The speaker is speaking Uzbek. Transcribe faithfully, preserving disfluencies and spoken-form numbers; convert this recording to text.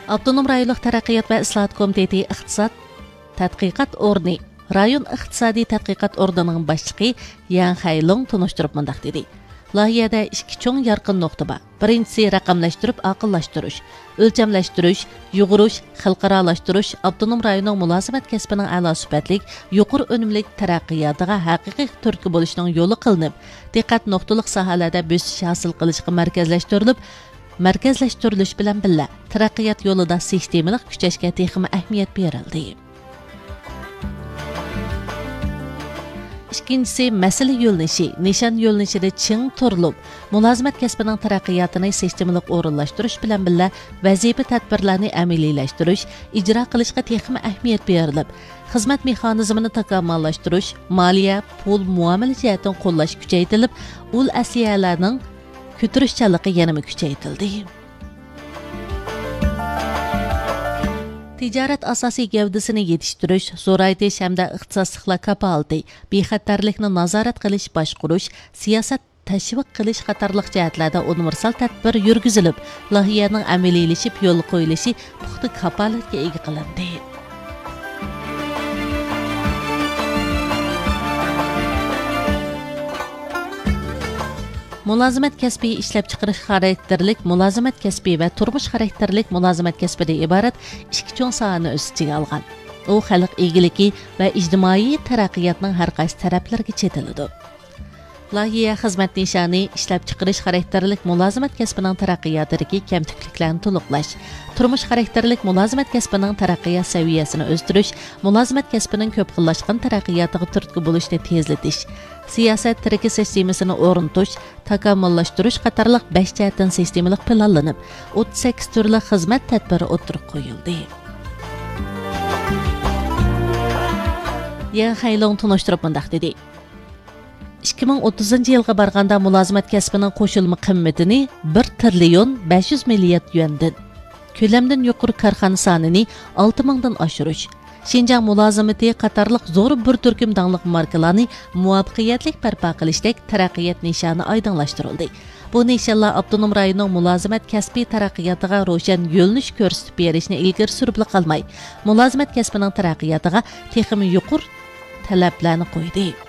Avtonom rayonluq taraqqiyot va islohot komiteti iqtisod tadqiqot o'rni rayon iqtisodiy tadqiqot o'rnining boshlig'i Yan Haylong tunishtirib mundaq dedi. Loyihada ikki cho'ng yarqin nuqta bor. Birinchisi raqamlashtirib aqllashtirish, o'lchamlashtirish, yug'urish, xalqaralashtirish, avtonom rayonning mulozimat kasbining a'lo sifatli, yuqori unumlik taraqqiyotiga haqiqiy turtki bo'lishning yo'li qilinib, diqqat nuqtaliq sohalarda bo'sish hosil qilishga markazlashtirilib, markazlashtirilish bilan birga taraqqiyot yo'lida sistemalik kuchashga texmi ahamiyat berildi. İkincisi, məsələ yo'linishi, nishon yo'linishida ching turilib, mulozimat kasbining taraqqiyotini sistemalik o'rinlashtirish bilan birga vazifa tadbirlarni amaliylashtirish, ijro qilishga texmi ahamiyat berilib, xizmat mexanizmini takomillashtirish, moliya, pul muomala jihatdan qo'llash kuchaytirilib, ul asiyalarning ko'tirishchanligi yanada kuchaytirildi. Ticaret asosiy gavdasini yetiştirish, zo'raytirish hamda ixtisosliklar kapolati, bexatarlikni nazorat qilish, boshqarish, siyosat tashviq qilish qatorliq jihatlarda universal tadbir yurgizilib, loyihaning amaliylashib yo'l qo'yilishi puxta kapolatga ega qilindi. Mulozimat kasbi ishlab chiqarish xarakterlik mulozimat kasbi va turmush xarakterlik mulozimat kasbidan iborat ikki cho'ng sohani o'z ichiga olgan. U xalq egiligi va ijtimoiy taraqqiyotning har qaysi taraflariga chetiladi. Loyiha xizmat nishoni ishlab chiqarish xarakterlik mulozimat kasbining taraqqiyotidagi kamtikliklarni to'liqlash, turmush xarakterlik mulozimat kasbining taraqqiyot saviyasini o'stirish, mulozimat kasbining ko'p xillashgan taraqqiyotiga turtki bo'lishni tezlatish, siyosat tiriki sistemasini o'rnatish, takomillashtirish qatorliq besh jihatdan sistemalik planlanib, o'ttiz sakkiz turli xizmat tadbiri o'tirib qo'yildi. Yan Haylong tunishtirib mundaq dedi. ikki ming o'ttizinchi yilga borganda mulozimat kasbining qo'shilma qimmatini bir trillion besh yuz milliard yuandan, ko'lamdan yuqori korxona sonini olti mingdan oshirish, Şinjan mulozimati qatorliq zo'r bir turkum dangliq markalarni muvaffaqiyatli barpo qilishdek taraqqiyot nishoni oydinlashtirildi. Bu nishonlar avtonom rayonning mulozimat kasbiy taraqqiyotiga ro'shan yo'lnish ko'rsatib berishni ilgari surib qolmay, mulozimat kasbining taraqqiyotiga texmi yuqur talablarni qo'ydi.